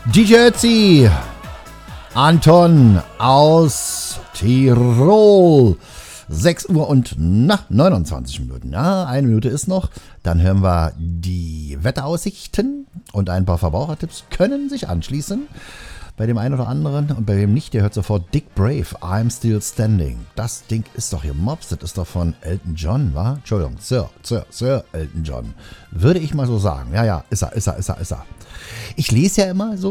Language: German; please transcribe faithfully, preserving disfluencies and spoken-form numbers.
D J Ötzi, Anton aus Tirol. sechs Uhr und na, neunundzwanzig Minuten. Ja, eine Minute ist noch. Dann hören wir die Wetteraussichten und ein paar Verbrauchertipps können sich anschließen. Bei dem einen oder anderen und bei wem nicht, der hört sofort Dick Brave, I'm Still Standing. Das Ding ist doch hier Mops, das ist doch von Elton John, wa? Entschuldigung, Sir, Sir, Sir Elton John. Würde ich mal so sagen. Ja, ja, ist er, ist er, ist er, ist er. Ich lese ja immer so